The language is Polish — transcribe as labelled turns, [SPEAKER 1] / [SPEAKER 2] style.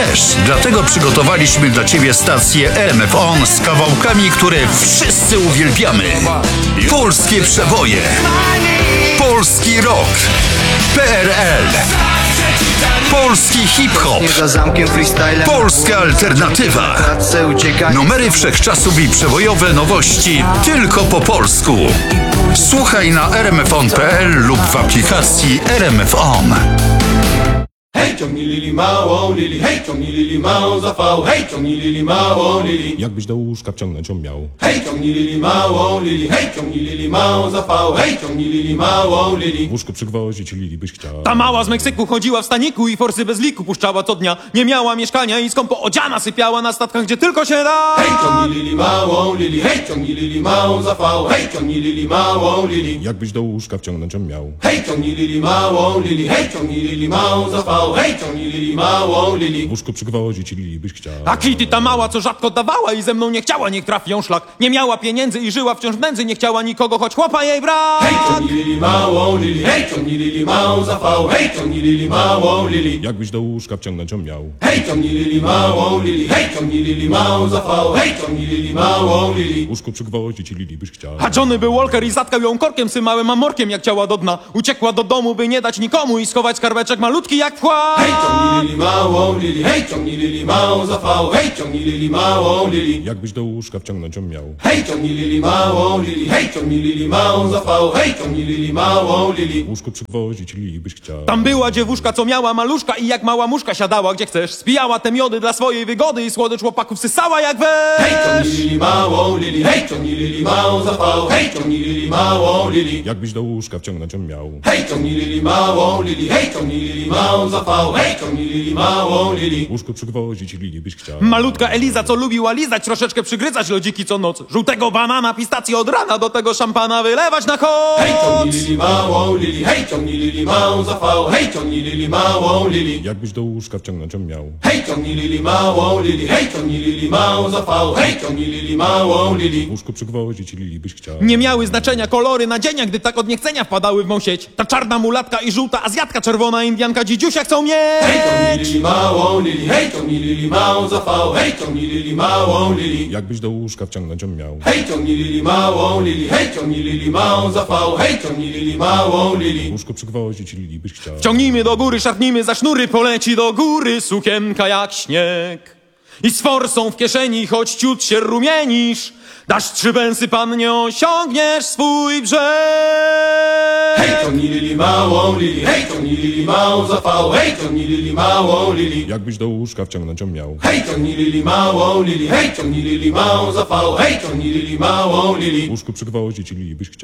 [SPEAKER 1] też. Dlatego przygotowaliśmy dla Ciebie stację RMF On z kawałkami, które wszyscy uwielbiamy. Polskie przeboje. Polski rock. PRL. Polski hip-hop. Polska alternatywa. Numery wszechczasów i przebojowe nowości tylko po polsku. Słuchaj na rmfon.pl lub w aplikacji RMF On.
[SPEAKER 2] Hej, ciągnij lili małą lili, hej, ciągnij lili małą zapał, hej, ciągnij lili małą lili.
[SPEAKER 3] Jakbyś do łóżka wciągnąć ją miał.
[SPEAKER 2] Hej, ciągnij lili małą lili, hej, ciągnij lili małą zapał, hej, ciągnij lili małą lili.
[SPEAKER 3] W łóżku przygwoździć lili byś chciał.
[SPEAKER 4] Ta mała z Meksyku chodziła w staniku i forsy bez liku puszczała co dnia. Nie miała mieszkania i skąpo odziana sypiała na statkach, gdzie tylko się da.
[SPEAKER 2] Hej, ciągnij lili małą lili, hej, ciągnij lili małą zapał, hej, ciągnij lili małą lili.
[SPEAKER 3] Jakbyś do łóżka wciągnąć ją miał.
[SPEAKER 2] Hej, ciągnij lili małą lili, hej, ciągnij lili małą zapał, hej, ciągnij lili małą lili.
[SPEAKER 3] W łóżku przygwoździć lili byś chciał.
[SPEAKER 4] A Kitty ta mała, co rzadko dawała i ze mną nie chciała, niech trafi ją szlak. Nie miała pieniędzy i żyła wciąż w nędzy, nie chciała nikogo, choć chłopa jej brak.
[SPEAKER 2] Hej, ciągnij lili małą lili, hej, ciągnij lili małą zapał, hej, ciągnij lili małą lili.
[SPEAKER 3] Jakbyś do łóżka wciągnąć ją miał.
[SPEAKER 2] Hej, ciągnij lili małą lili, hej, ciągnij lili małą zapał, hej, ciągnij lili małą lili.
[SPEAKER 3] W łóżku przygwoździć lili byś chciał.
[SPEAKER 4] A Johnny był Walker i zatkał ją korkiem symałym amorkiem, jak ciała do dna. Uciekła do domu, by nie dać nikomu i schować skarbeczek malutki jak wkład.
[SPEAKER 2] Hej, ciągnij lili małą lili, hej, ciągnij lili małą zapał, hej, ciągnij lili małą lili.
[SPEAKER 3] Jakbyś do łóżka wciągnąć ją miał.
[SPEAKER 2] Hej, ciągnij lili małą lili, hej, ciągnij lili małą zapał, hej, ciągnij lili małą lili.
[SPEAKER 3] W łóżku przygwoździć lili byś chciał.
[SPEAKER 4] Tam była dziewuszka, co miała maluszka i jak mała muszka siadała gdzie chcesz. Spijała te miody dla swojej wygody i słodycz chłopaków sysała jak
[SPEAKER 2] Hej, ciągnij
[SPEAKER 4] wesz.
[SPEAKER 2] lili małą lili, hej, ciągnij lili małą zapał, hej, ciągnij lili małą lili.
[SPEAKER 3] Jakbyś do łóżka wciągnąć ją miał.
[SPEAKER 2] Hej, ciągnij lili małą lili, hej, ciągnij lili małą zapał, hej, ciągnij lili małą lili.
[SPEAKER 3] W łóżku przygwoździć lili byś chciał.
[SPEAKER 4] Malutka Eliza, co lubiła lizać, troszeczkę przygryzać lodziki co noc. Żółtego banana, pistację od rana, do tego szampana wylewać na koc.
[SPEAKER 2] Hej, ciągnij lili małą lili, hej, ciągnij lili małą zapał, hej, ciągnij lili małą lili.
[SPEAKER 3] Jakbyś do łóżka wciągnąć ją miał.
[SPEAKER 2] Hej, ciągnij lili małą lili, hej, ciągnij lili małą zapał, hej, ciągnij lili małą lili.
[SPEAKER 3] W łóżku przygwoździć lili byś chciał.
[SPEAKER 4] Nie miały znaczenia kolory nadzienia, gdy tak od niechcenia wpadały w mą sieć. Ta czarna mulatka i żółta azjatka, czerwona indianka, dzidziusia chcą
[SPEAKER 2] Hej, ciągnij
[SPEAKER 4] mieć.
[SPEAKER 2] lili małą lili, hej, ciągnij lili małą zapał, hej, ciągnij lili małą lili.
[SPEAKER 3] Jakbyś do łóżka wciągnąć ją miał.
[SPEAKER 2] Hej, ciągnij lili małą lili, hej, ciągnij lili małą zapał, hej, ciągnij lili małą
[SPEAKER 3] W
[SPEAKER 2] lili.
[SPEAKER 3] łóżku przygwoździć lili byś chciał.
[SPEAKER 4] Ciągnijmy do góry, szarpnijmy za sznury, poleci do góry sukienka jak śnieg. I z forsą w kieszeni, choć ciut się rumienisz, dasz 3 pensy, pannie, osiągniesz swój brzeg.
[SPEAKER 2] Hej, ciągnij lili małą lili, hej, ciągnij lili małą zapał, hej, ciągnij lili małą lili.
[SPEAKER 3] Jakbyś do łóżka wciągnąć ją miał.
[SPEAKER 2] Hej, ciągnij lili małą lili, hej, ciągnij lili małą zapał, hej, ciągnij lili małą
[SPEAKER 3] W
[SPEAKER 2] lili.
[SPEAKER 3] łóżku przygwoździć lili byś chciał.